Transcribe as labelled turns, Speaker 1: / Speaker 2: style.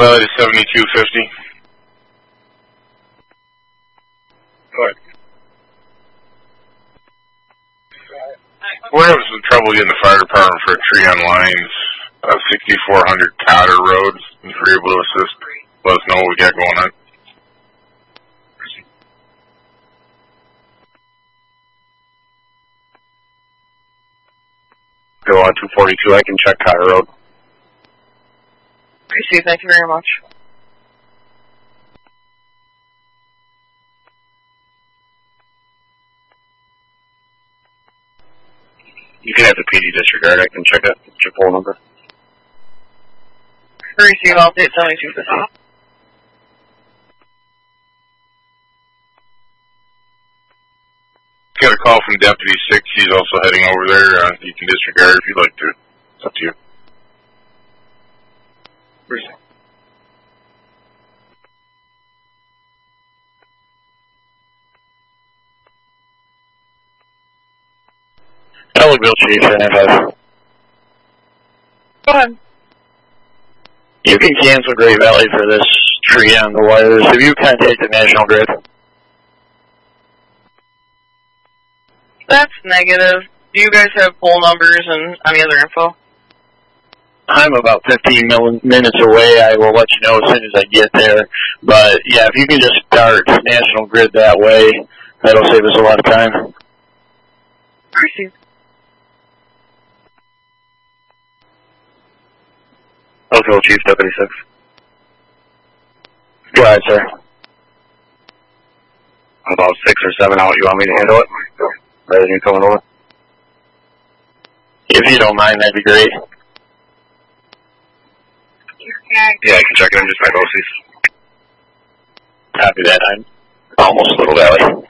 Speaker 1: Valley to 7250.
Speaker 2: Go ahead.
Speaker 1: We're having some trouble getting the fire department for a tree on lines, 6400 Cotter Road. If you're able to assist, let us know what we got going on.
Speaker 2: Go on 242, I can check Cotter Road.
Speaker 3: Appreciate it, thank you very much.
Speaker 2: You can have the PD disregard, I can check it. What's your poll number?
Speaker 3: Receive all date 7250.
Speaker 1: Got a call from Deputy 6. He's also heading over there. You can disregard if you'd like to. It's up to you.
Speaker 2: Ellerville Chief, NFS.
Speaker 3: Go ahead.
Speaker 2: You can cancel Great Valley for this tree on the wires. Have you contacted National Grid?
Speaker 3: That's negative. Do you guys have poll numbers and any other info?
Speaker 2: I'm about 15 minutes away. I will let you know as soon as I get there. But, yeah, if you can just start National Grid that way, that'll save us a lot of time.
Speaker 3: Receive.
Speaker 2: Elko Chief, Deputy 6. Go ahead, sir. I'm about 6 or 7 out. You want me to handle it? Rather than you coming over? If you don't mind, that'd be great. Yeah, I can check it in just my BOCES. Copy that. I'm almost Little Valley.